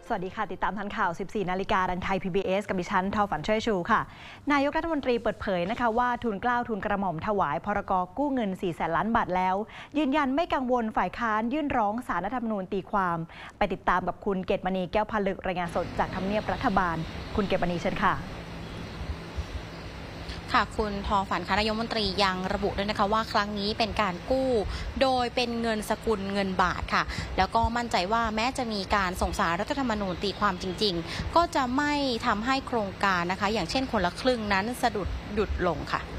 สวัสดีค่ะติดตามทันข่าว 14 นาฬิกาทางไทย PBS กับดิฉันทอฝันช่วยชูค่ะนายกรัฐมนตรีเปิดเผยนะคะว่าทุนเกล้าทุนกระหม่อมถวายพรกกู้เงิน 400,000 ล้านบาทแล้วยืนยันไม่กังวลฝ่ายค้านยื่นร้องศาลรัฐธรรมนูญตีความไปติดตามกับคุณเกตมณีแก้วผลึกรายงานสดจากทำเนียบรัฐบาลคุณเกตมณีเชิญค่ะค่ะคุณทอฝันนายกรัฐมนตรียังระบุด้วยนะคะว่าครั้งนี้เป็นการกู้โดยเป็นเงินสกุลเงินบาทค่ะแล้วก็มั่นใจว่าแม้จะมีการส่งศาลรัฐธรรมนูญตีความจริงๆก็จะไม่ทำให้โครงการนะคะอย่างเช่นคนละครึ่งนั้นสะดุดหยุดลงค่ะ